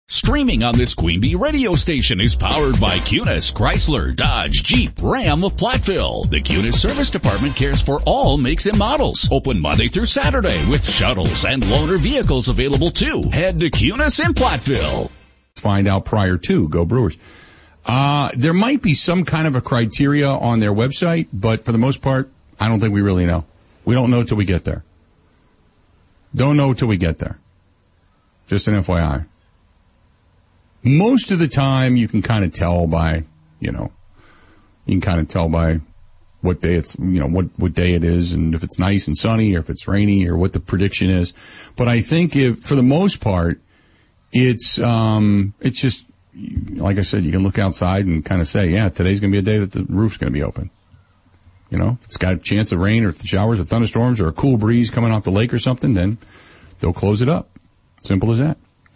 Streaming on this Queen Bee radio station is powered by Cunis, Chrysler, Dodge, Jeep, Ram of Platteville. The Cunis Service Department cares for all makes and models. Open Monday through Saturday with shuttles and loaner vehicles available too. Head to Cunis in Platteville. Find out prior to. Go Brewers. There might be some kind of a criteria on their website, but for the most part, I don't think we really know. We don't know till we get there. Don't know till we get there. Just an FYI. Most of the time, you can kind of tell by, what day it's, what day it is, and if it's nice and sunny, or if it's rainy, or what the prediction is. But I think for the most part, it's just, like I said, you can look outside and kind of say, yeah, today's going to be a day that the roof's going to be open. If it's got a chance of rain or if the showers or thunderstorms or a cool breeze coming off the lake or something, then they'll close it up. Simple as that.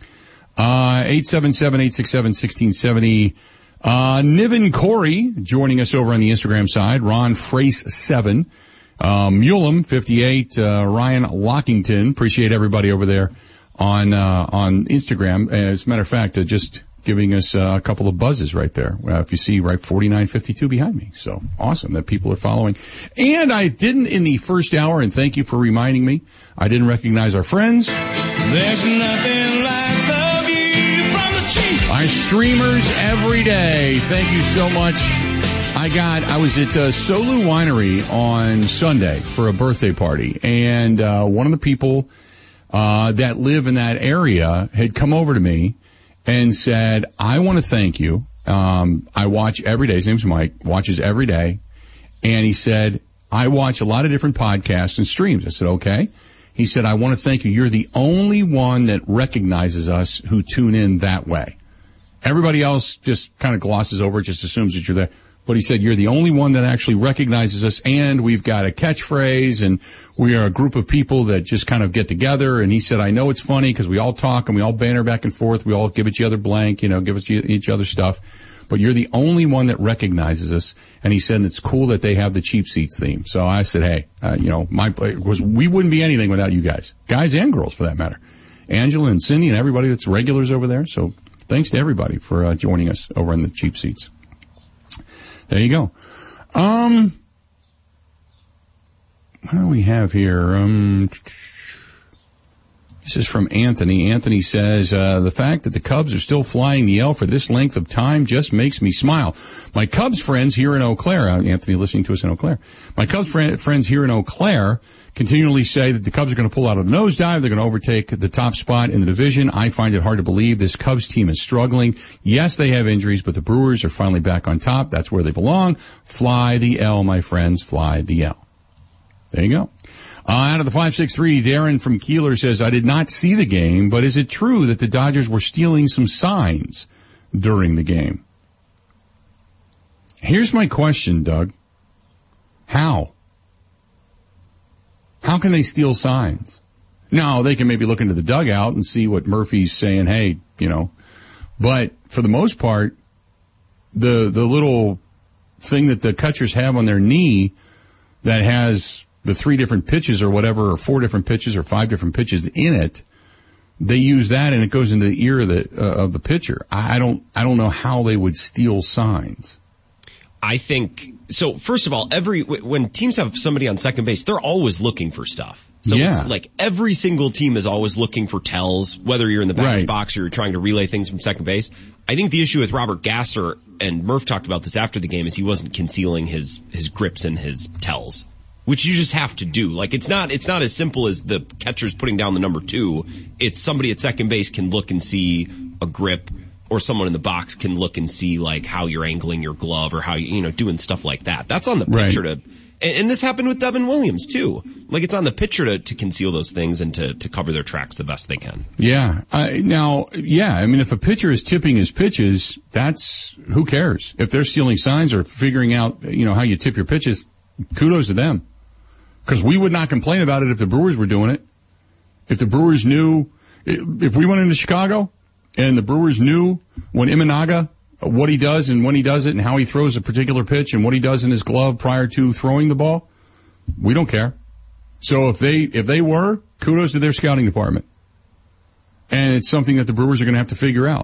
877-867-1670. Niven Corey joining us over on the Instagram side. Ron Frace 7. Mulem 58. Ryan Lockington. Appreciate everybody over there on Instagram. As a matter of fact, just giving us a couple of buzzes right there. If you see right 4952 behind me. So awesome that people are following. And I didn't in the first hour, and thank you for reminding me, I didn't recognize our friends. There's nothing like the view from the Chief. Our streamers every day. Thank you so much. I was at Solu Winery on Sunday for a birthday party, and one of the people that live in that area had come over to me and said, I want to thank you. I watch every day. His name's Mike, watches every day. And he said, I watch a lot of different podcasts and streams. I said, okay. He said, I want to thank you. You're the only one that recognizes us who tune in that way. Everybody else just kind of glosses over it, just assumes that you're there. But he said, you're the only one that actually recognizes us, and we've got a catchphrase, and we are a group of people that just kind of get together. And he said, I know it's funny because we all talk and we all banter back and forth. We all give each other blank, give each other stuff. But you're the only one that recognizes us. And he said, it's cool that they have the Cheap Seats theme. So I said, hey, we wouldn't be anything without you guys and girls for that matter. Angela and Cindy and everybody that's regulars over there. So thanks to everybody for joining us over in the Cheap Seats. There you go. What do we have here? This is from Anthony. Anthony says, the fact that the Cubs are still flying the L for this length of time just makes me smile. My Cubs friends here in Eau Claire, Anthony listening to us in Eau Claire, my Cubs friends here in Eau Claire continually say that the Cubs are going to pull out of the nosedive. They're going to overtake the top spot in the division. I find it hard to believe this Cubs team is struggling. Yes, they have injuries, but the Brewers are finally back on top. That's where they belong. Fly the L, my friends. Fly the L. There you go. Out of the 563, Darren from Keeler says, I did not see the game, but is it true that the Dodgers were stealing some signs during the game? Here's my question, Doug. How? How can they steal signs? Now, they can maybe look into the dugout and see what Murphy's saying, hey, but for the most part, the little thing that the catchers have on their knee that has the 3 different pitches or whatever, or 4 different pitches or 5 different pitches in it, they use that and it goes into the ear of the pitcher. I don't know how they would steal signs. I think, so first of all, when teams have somebody on second base, they're always looking for stuff. So yeah. It's like every single team is always looking for tells, whether you're in the batter's box or you're trying to relay things from second base. I think the issue with Robert Gasser, and Murph talked about this after the game, is he wasn't concealing his grips and his tells, which you just have to do. Like, it's not as simple as the catcher's putting down the number 2. It's somebody at second base can look and see a grip, or someone in the box can look and see like how you're angling your glove or how you doing stuff like that. That's on the pitcher to, and this happened with Devin Williams too. Like, it's on the pitcher to conceal those things and to cover their tracks the best they can. Yeah. I mean, if a pitcher is tipping his pitches, who cares? If they're stealing signs or figuring out, how you tip your pitches, kudos to them. Because we would not complain about it if the Brewers were doing it. If the Brewers knew, if we went into Chicago and the Brewers knew when Imanaga, what he does and when he does it and how he throws a particular pitch and what he does in his glove prior to throwing the ball, we don't care. So if they were, kudos to their scouting department. And it's something that the Brewers are going to have to figure out.